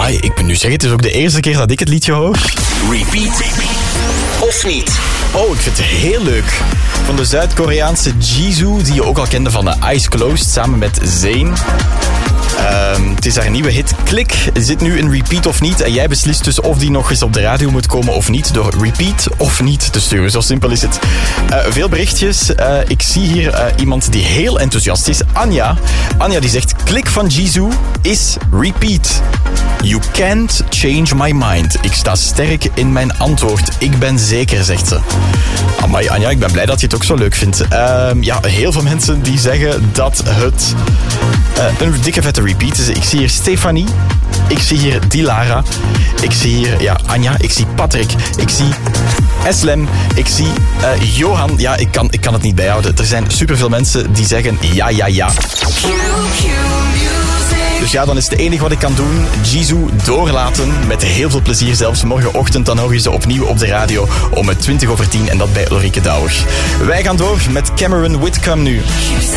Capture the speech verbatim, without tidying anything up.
Amai, ik moet nu zeggen, het is ook de eerste keer dat ik het liedje hoor. Repeat of niet? Oh, ik vind het heel leuk. Van de Zuid-Koreaanse Jisoo, die je ook al kende van de Eyes Closed, samen met Zayn. Um, het is haar nieuwe hit Klik, zit nu in Repeat of niet. En jij beslist dus of die nog eens op de radio moet komen of niet, door Repeat of niet te sturen. Zo simpel is het. Uh, veel berichtjes. Uh, ik zie hier uh, iemand die heel enthousiast is. Anja. Anja die zegt, Klik van Jisoo is Repeat. You can't change my mind. Ik sta sterk in mijn antwoord. Ik ben zeker, zegt ze. Amai, Anja, ik ben blij dat je het ook zo leuk vindt. Uh, ja, heel veel mensen die zeggen dat het uh, een dikke vette repeat is. Ik zie hier Stefanie. Ik zie hier Dilara. Ik zie hier ja, Anja. Ik zie Patrick. Ik zie Eslem. Ik zie uh, Johan. Ja, ik kan, ik kan het niet bijhouden. Er zijn superveel mensen die zeggen ja, ja, ja. Dus ja, dan is het enige wat ik kan doen, Jisoo doorlaten. Met heel veel plezier zelfs. Morgenochtend dan hoor je ze opnieuw op de radio om twintig over tien en dat bij Ulrike Douwer. Wij gaan door met Cameron Whitcomb nu.